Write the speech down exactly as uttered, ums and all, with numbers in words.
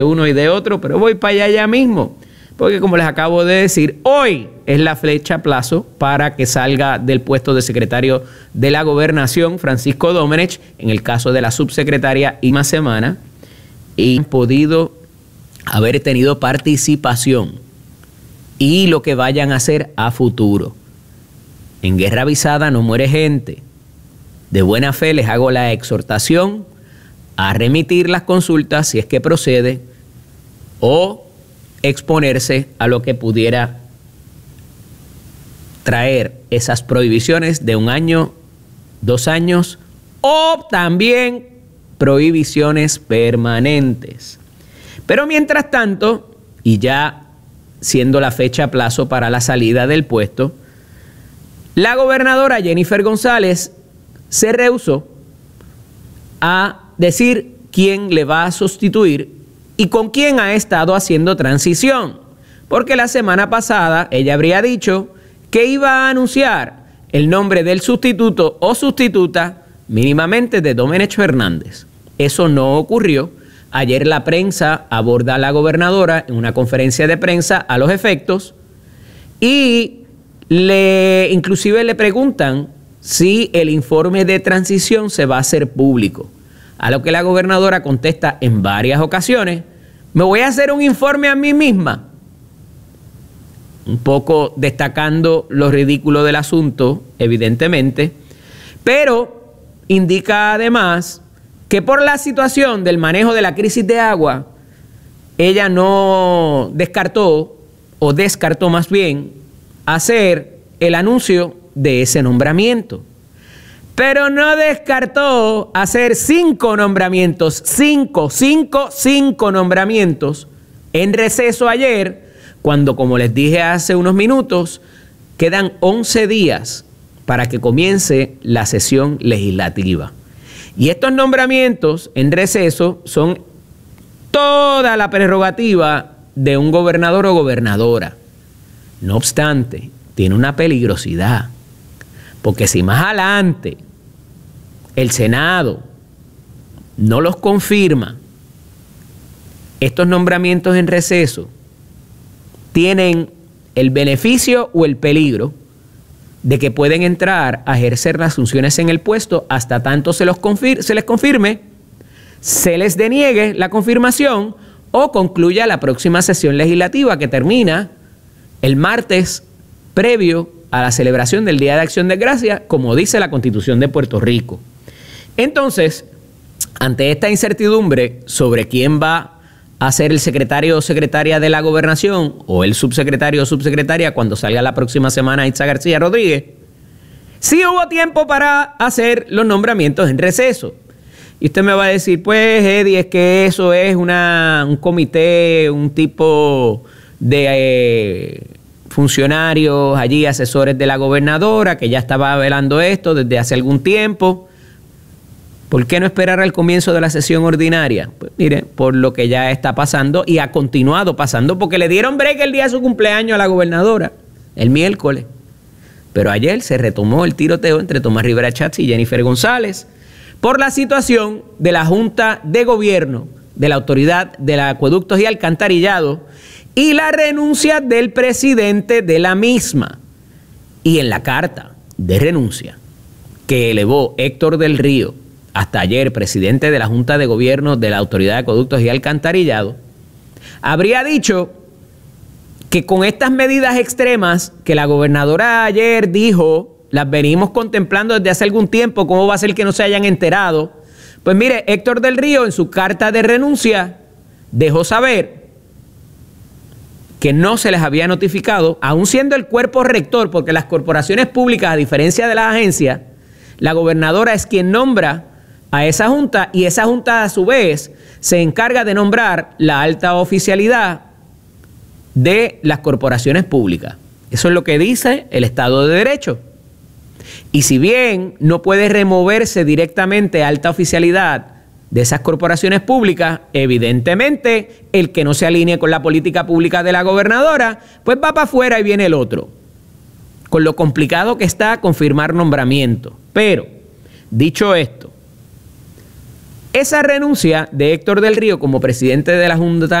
uno y de otro, pero voy para allá ya mismo, porque como les acabo de decir, hoy es la fecha plazo para que salga del puesto de secretario de la Gobernación Francisco Domenech, en el caso de la subsecretaria Irma Semana, y han podido haber tenido participación y lo que vayan a hacer a futuro. En guerra avisada no muere gente. De buena fe les hago la exhortación a remitir las consultas si es que procede o exponerse a lo que pudiera traer esas prohibiciones de un año, dos años o también prohibiciones permanentes. Pero mientras tanto, y ya siendo la fecha plazo para la salida del puesto, la gobernadora Jennifer González se rehusó a decir quién le va a sustituir y con quién ha estado haciendo transición. Porque la semana pasada ella habría dicho que iba a anunciar el nombre del sustituto o sustituta mínimamente de Domenech Fernández. Eso no ocurrió. Ayer la prensa aborda a la gobernadora en una conferencia de prensa a los efectos y le, inclusive le preguntan si el informe de transición se va a hacer público. A lo que la gobernadora contesta en varias ocasiones: me voy a hacer un informe a mí misma. Un poco destacando lo ridículo del asunto, evidentemente, pero indica además que por la situación del manejo de la crisis de agua, ella no descartó, o descartó más bien, hacer el anuncio de ese nombramiento. Pero no descartó hacer cinco nombramientos, cinco, cinco, cinco nombramientos en receso ayer, cuando, como les dije hace unos minutos, quedan once días para que comience la sesión legislativa. Y estos nombramientos en receso son toda la prerrogativa de un gobernador o gobernadora. No obstante, tiene una peligrosidad, porque si más adelante el Senado no los confirma, estos nombramientos en receso tienen el beneficio o el peligro de que pueden entrar a ejercer las funciones en el puesto hasta tanto se, los confir- se les confirme, se les deniegue la confirmación o concluya la próxima sesión legislativa que termina el martes previo a la celebración del Día de Acción de Gracias, como dice la Constitución de Puerto Rico. Entonces, ante esta incertidumbre sobre quién va a ser el secretario o secretaria de la Gobernación o el subsecretario o subsecretaria cuando salga la próxima semana Itza García Rodríguez, sí hubo tiempo para hacer los nombramientos en receso. Y usted me va a decir, pues, Eddie, es que eso es una, un comité, un tipo de eh, funcionarios allí, asesores de la gobernadora, que ya estaba velando esto desde hace algún tiempo. ¿Por qué no esperar al comienzo de la sesión ordinaria? Pues mire, por lo que ya está pasando y ha continuado pasando, porque le dieron break el día de su cumpleaños a la gobernadora, el miércoles. Pero ayer se retomó el tiroteo entre Tomás Rivera Schatz y Jennifer González por la situación de la Junta de Gobierno de la Autoridad de Acueductos y Alcantarillado y la renuncia del presidente de la misma. Y en la carta de renuncia que elevó Héctor del Río, hasta ayer presidente de la Junta de Gobierno de la Autoridad de Acueductos y Alcantarillado, habría dicho que con estas medidas extremas que la gobernadora ayer dijo, las venimos contemplando desde hace algún tiempo, ¿cómo va a ser que no se hayan enterado? Pues mire, Héctor del Río en su carta de renuncia dejó saber que no se les había notificado, aun siendo el cuerpo rector, porque las corporaciones públicas, a diferencia de las agencias, la gobernadora es quien nombra a esa junta y esa junta a su vez se encarga de nombrar la alta oficialidad de las corporaciones públicas. Eso es lo que dice el Estado de Derecho. Y si bien no puede removerse directamente alta oficialidad de esas corporaciones públicas, evidentemente el que no se alinee con la política pública de la gobernadora, pues va para afuera y viene el otro. Con lo complicado que está confirmar nombramiento. Pero, dicho esto, Esa renuncia de Héctor del Río como presidente de la Junta